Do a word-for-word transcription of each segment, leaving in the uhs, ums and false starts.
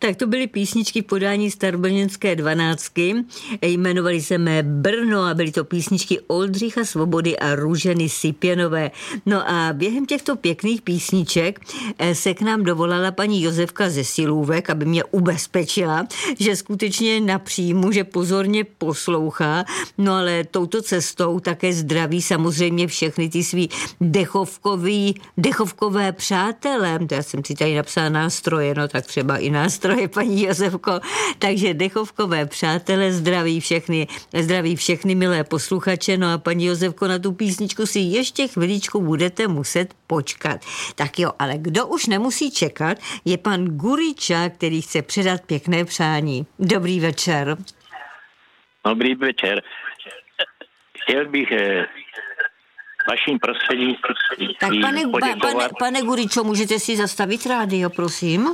Tak to byly písničky v podání Starbrněnské dvanáctky. Jmenovali se Mé Brno a byly to písničky Oldřicha Svobody a Růženy Sipěnové. No a během těchto pěkných písniček se k nám dovolala paní Josefka ze Silůvek, aby mě ubezpečila, že skutečně napříjmu, že pozorně poslouchá, no ale touto cestou také zdraví samozřejmě všechny ty svý dechovkový, dechovkové přátelé. Já jsem si tady napsala nástroje, no tak třeba i nástroje, paní Josefko. Takže dechovkové přátelé zdraví všechny, zdraví všechny milé posluchače. No a paní Josefko, na tu písničku si ještě chviličku budete muset počkat. Tak jo, ale kdo už nemusí čekat, je pan Guriča, který chce předat pěkné přání. Dobrý večer. Dobrý večer. Chtěl bych eh, vaším prostřednictvím Tak pane, pa, pane, pane Guričo, můžete si zastavit rádio, prosím?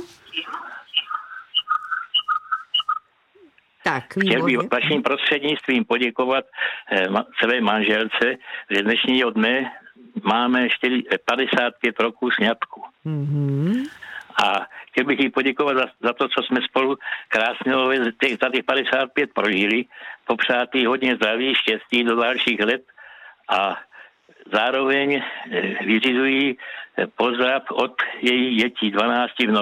Tak, Chtěl bych vaším prostřednictvím poděkovat eh, své manželce, že dnešního dne máme padesát pět roků sňatku. Mm-hmm. A chtěl bych jí poděkovat za, za to, co jsme spolu krásně za těch padesát pět prožili. Popřát jí hodně zdraví, štěstí do dalších let a zároveň vyřizují pozdrav od její dětí, dvanácti vnuků.